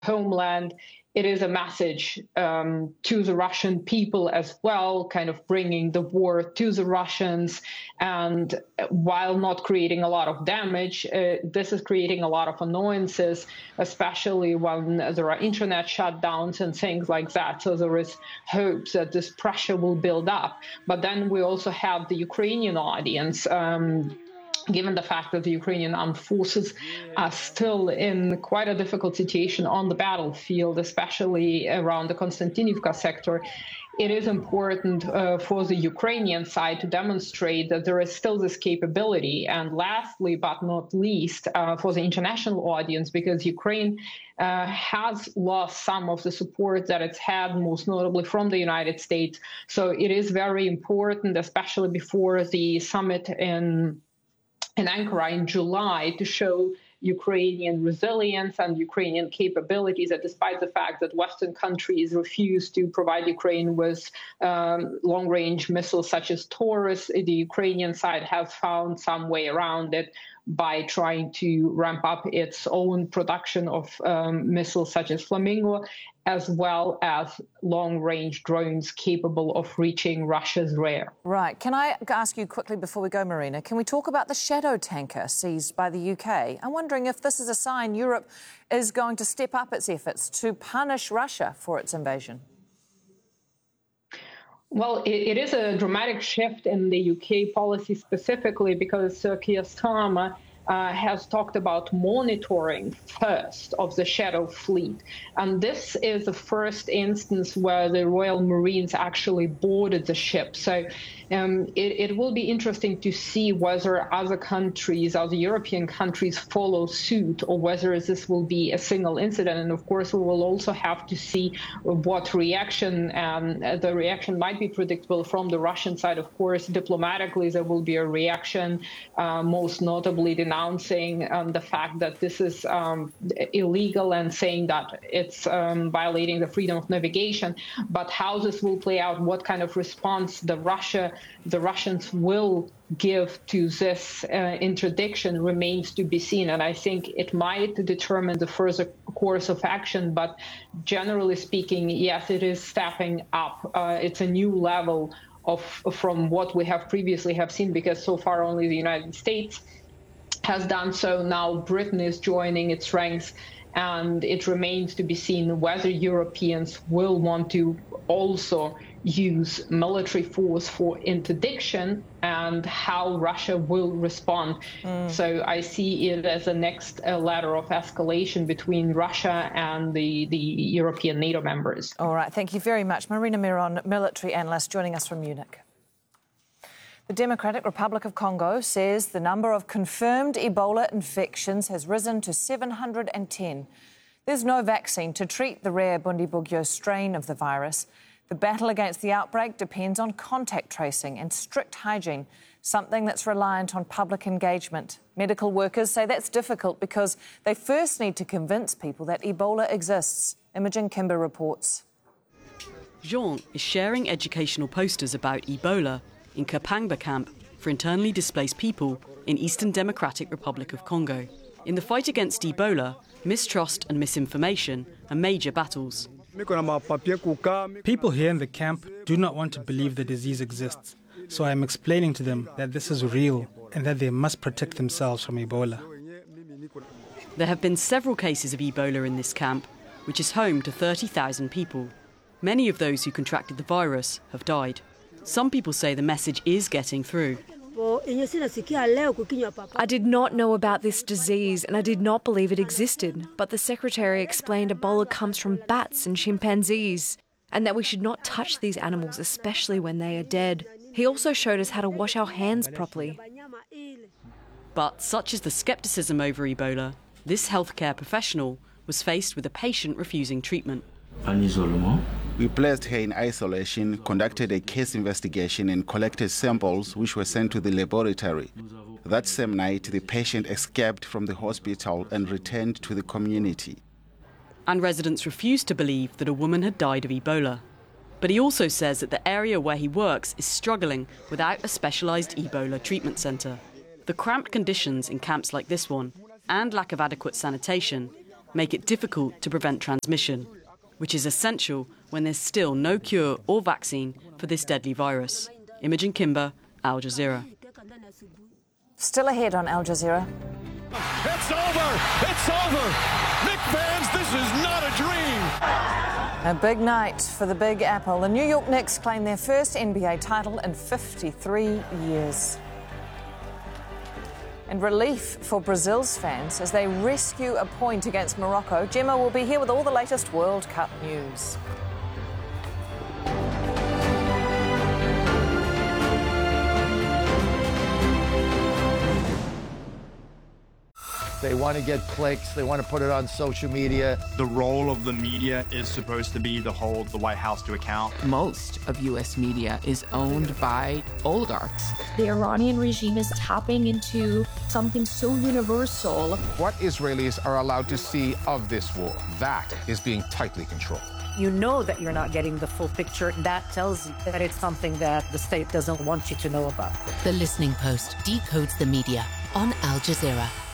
homeland. It is a message to the Russian people as well, kind of bringing the war to the Russians. And while not creating a lot of damage, this is creating a lot of annoyances, especially when there are internet shutdowns and things like that. So there is hopes that this pressure will build up. But then we also have the Ukrainian audience. Given the fact that the Ukrainian armed forces are still in quite a difficult situation on the battlefield, especially around the Konstantinivka sector, it is important for the Ukrainian side to demonstrate that there is still this capability. And lastly, but not least, for the international audience, because Ukraine has lost some of the support that it's had, most notably from the United States. So it is very important, especially before the summit in Ankara in July, to show Ukrainian resilience and Ukrainian capabilities, that despite the fact that Western countries refuse to provide Ukraine with long-range missiles such as Taurus, the Ukrainian side has found some way around it by trying to ramp up its own production of missiles such as Flamingo, as well as long-range drones capable of reaching Russia's rear. Right. Can I ask you quickly before we go, Marina, can we talk about the Shadow tanker seized by the UK? I'm wondering if this is a sign Europe is going to step up its efforts to punish Russia for its invasion. Well, it is a dramatic shift in the UK policy specifically, because Sir Keir Starmer has talked about monitoring first of the Shadow fleet. And this is the first instance where the Royal Marines actually boarded the ship. So it will be interesting to see whether other countries, other European countries, follow suit, or whether this will be a single incident. And of course, we will also have to see what reaction, the reaction might be predictable from the Russian side. Of course, diplomatically, there will be a reaction, most notably denouncing the fact that this is illegal and saying that it's violating the freedom of navigation. But how this will play out, what kind of response the Russians will give to this interdiction remains to be seen. And I think it might determine the further course of action. But generally speaking, yes, it is stepping up. It's a new level from what we have previously seen, because so far only the United States has done so. Now Britain is joining its ranks, and it remains to be seen whether Europeans will want to also use military force for interdiction and how Russia will respond. So I see it as a next ladder of escalation between Russia and the European NATO members. All right, thank you very much. Marina Miron, military analyst, joining us from Munich. The Democratic Republic of Congo says the number of confirmed Ebola infections has risen to 710. There's no vaccine to treat the rare Bundibugyo strain of the virus. The battle against the outbreak depends on contact tracing and strict hygiene, something that's reliant on public engagement. Medical workers say that's difficult because they first need to convince people that Ebola exists. Imogen Kimber reports. Jean is sharing educational posters about Ebola in Kapangba camp for internally displaced people in Eastern Democratic Republic of Congo. In the fight against Ebola, mistrust and misinformation are major battles. People here in the camp do not want to believe the disease exists, so I am explaining to them that this is real and that they must protect themselves from Ebola. There have been several cases of Ebola in this camp, which is home to 30,000 people. Many of those who contracted the virus have died. Some people say the message is getting through. I did not know about this disease and I did not believe it existed, but the secretary explained Ebola comes from bats and chimpanzees and that we should not touch these animals, especially when they are dead. He also showed us how to wash our hands properly. But such is the scepticism over Ebola, this healthcare professional was faced with a patient refusing treatment. We placed her in isolation, conducted a case investigation and collected samples which were sent to the laboratory. That same night, the patient escaped from the hospital and returned to the community. And residents refused to believe that a woman had died of Ebola. But he also says that the area where he works is struggling without a specialised Ebola treatment centre. The cramped conditions in camps like this one and lack of adequate sanitation make it difficult to prevent transmission, which is essential when there's still no cure or vaccine for this deadly virus. Imogen Kimber, Al Jazeera. Still ahead on Al Jazeera. It's over! It's over! Knicks fans, this is not a dream! A big night for the Big Apple. The New York Knicks claim their first NBA title in 53 years. And relief for Brazil's fans as they rescue a point against Morocco. Gemma will be here with all the latest World Cup news. They want to get clicks. They want to put it on social media. The role of the media is supposed to be to hold the White House to account. Most of U.S. media is owned by oligarchs. The Iranian regime is tapping into something so universal. What Israelis are allowed to see of this war, that is being tightly controlled. You know that you're not getting the full picture. That tells you that it's something that the state doesn't want you to know about. The Listening Post decodes the media on Al Jazeera.